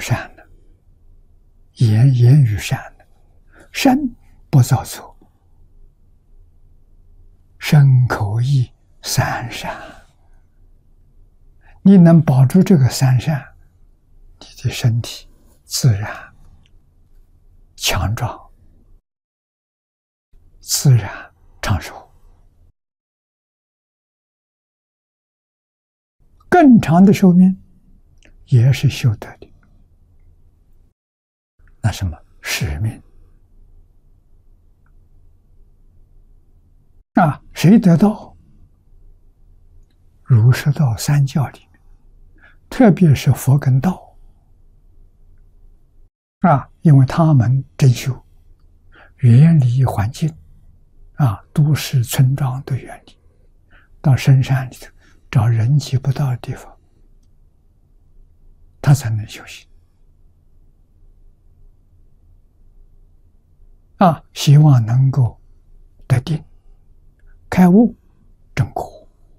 善的，言语善的，身不造作，身口意三善。你能保住这个三善，你的身体自然强壮，自然长寿。更长的寿命也是修得的。那什么使命啊？谁得到？儒释道三教里面，特别是佛跟道啊，因为他们真修，远离环境啊，都市村庄都远离，到深山里头找人迹不到的地方，他才能修行啊，希望能够得定、开悟、证果。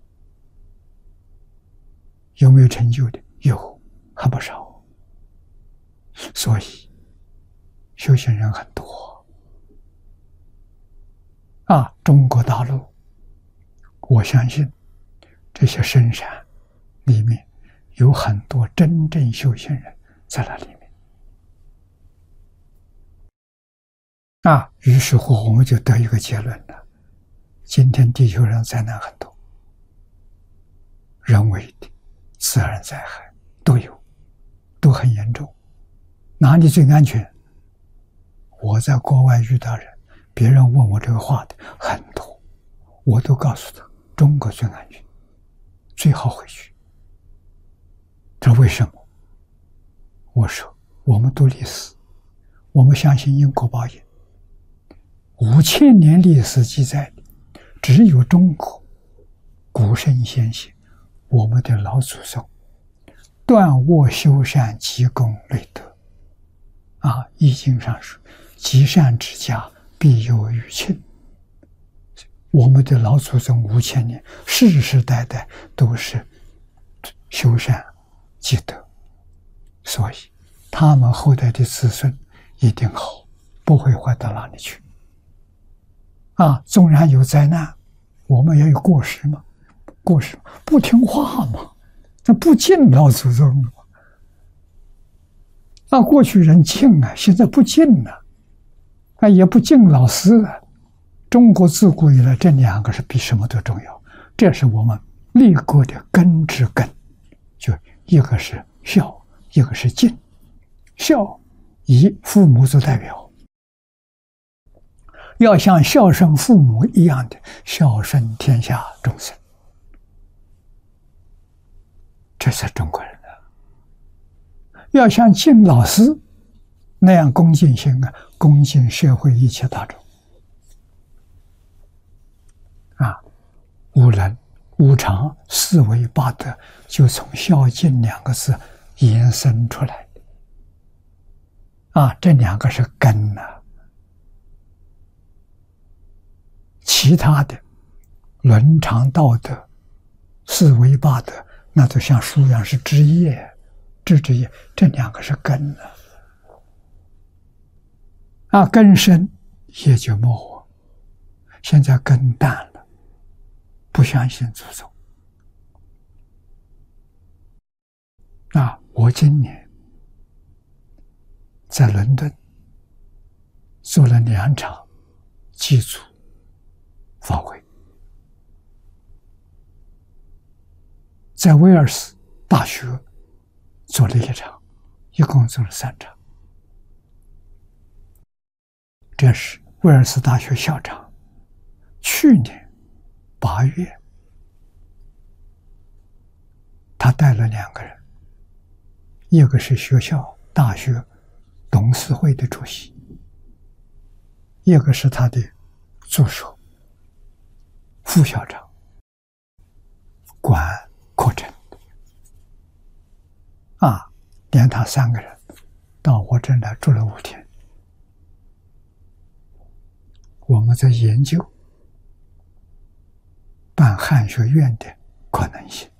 有没有成就的？有，还不少。所以修行人很多啊。中国大陆，我相信这些深山里面有很多真正修行人在那里面啊。于是乎，我们就得一个结论了：今天地球上灾难很多，人为的、自然灾害都有，都很严重。哪里最安全？我在国外遇到人，别人问我这个话的很多，我都告诉他，中国最安全，最好回去。这为什么？我说，我们读历史，我们相信因果报应，5000年历史记载的，只有中国古圣先贤，我们的老祖宗断恶修善，积功累德啊，易经上说，积善之家必有余庆。我们的老祖宗5000年世世代代都是修善积德，所以他们后代的子孙一定好，不会坏到哪里去啊。纵然有灾难，我们也有过失嘛，过失不听话嘛，那不敬老祖宗了。那过去人敬啊，现在不敬了，啊，也不敬老师了。中国自古以来，这两个是比什么都重要，这是我们立国的根之根。就一个是孝，一个是敬。孝以父母做代表，要像孝顺父母一样的孝顺天下众生，这是中国人。要像敬老师那样恭敬心啊，恭敬社会一切大众啊，五伦、五常、四维、八德，就从孝敬两个字延伸出来啊，这两个是根啊，其他的伦常道德、四维八德，那就像树一样是枝叶。枝叶，这两个是根啊，根深也就没我。现在根淡了，不相信祖宗啊。我今年在伦敦做了2场祭祖法会，在威尔斯大学做了1场，一共做了3场。这是威尔斯大学校长去年8月，他带了2个人，一个是学校大学董事会的主席，一个是他的助手副校长，管课程啊，连他3个人到我这来住了5天。我们在研究办汉学院的可能性